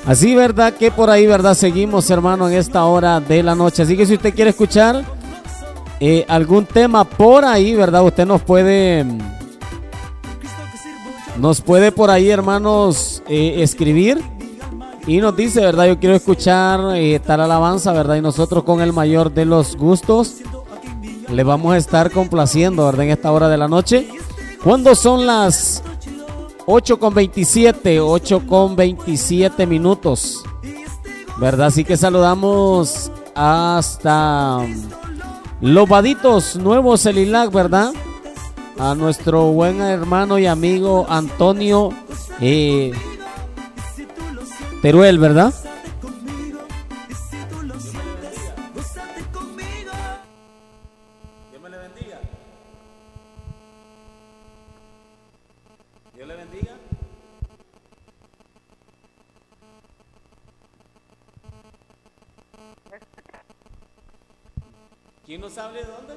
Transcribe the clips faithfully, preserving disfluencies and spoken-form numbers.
Así, ¿verdad? Que por ahí, ¿verdad? Seguimos, hermano, en esta hora de la noche. Así que si usted quiere escuchar eh, algún tema por ahí, ¿verdad? Usted nos puede, nos puede por ahí, hermanos, eh, escribir y nos dice, ¿verdad? Yo quiero escuchar eh, tal alabanza, ¿verdad? Y nosotros con el mayor de los gustos le vamos a estar complaciendo, ¿verdad? En esta hora de la noche. ¿Cuándo son las ocho con veintisiete? ocho con veintisiete minutos, ¿verdad? Así que saludamos hasta Los Vaditos, Nuevo Celilac, ¿verdad? A nuestro buen hermano y amigo Antonio eh, Teruel, ¿verdad? Dios me le bendiga. Dios le bendiga. ¿Quién nos habla de dónde?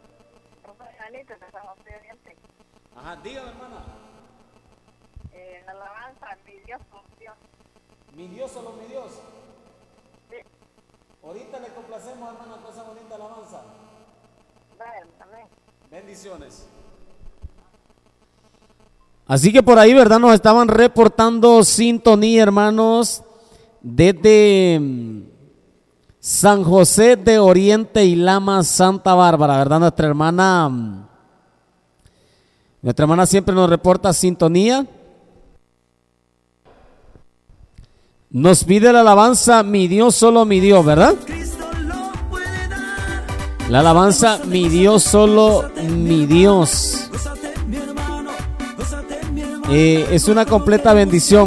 Ajá, dígame, hermana. Eh, la alabanza, mi Dios, oh Dios. Mi Dios, solo mi Dios. Sí. Ahorita le complacemos, hermana, con esa bonita alabanza. Amén, amén. Bendiciones. Así que por ahí, ¿verdad? Nos estaban reportando sintonía, hermanos, desde San José de Oriente y Lama, Santa Bárbara, ¿verdad? Nuestra hermana, nuestra hermana siempre nos reporta sintonía. Nos pide la alabanza, mi Dios, solo mi Dios, ¿verdad? La alabanza, mi Dios, solo mi Dios. Eh, es una completa bendición.